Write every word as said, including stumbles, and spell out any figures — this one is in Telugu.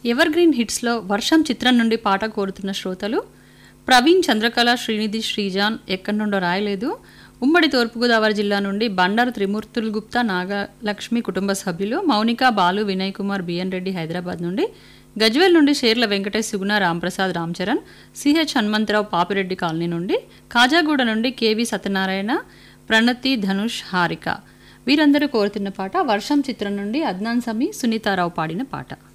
ఎవర్ గ్రీన్ హిట్స్లో వర్షం చిత్రం నుండి పాట కోరుతున్న శ్రోతలు ప్రవీణ్, చంద్రకళ, శ్రీనిధి, శ్రీజాన్ ఎక్కడి నుండో రాయలేదు. ఉమ్మడి తూర్పుగోదావరి జిల్లా నుండి బండారు త్రిమూర్తులు గుప్తా, నాగలక్ష్మి కుటుంబ సభ్యులు, మౌనిక, బాలు, వినయ్ కుమార్, బిఎన్ రెడ్డి హైదరాబాద్ నుండి, గజ్వేల్ నుండి షేర్ల వెంకటేష్, సుగుణ, రాంప్రసాద్, రామ్చరణ్, సిహెచ్ హనుమంతరావు పాపిరెడ్డి కాలనీ నుండి, కాజాగూడ నుండి కేవి సత్యనారాయణ, ప్రణతి, ధనుష్, హారిక వీరందరూ కోరుతున్న పాట వర్షం చిత్రం నుండి అద్నాన్ సమీ, సునీతారావు పాడిన పాట.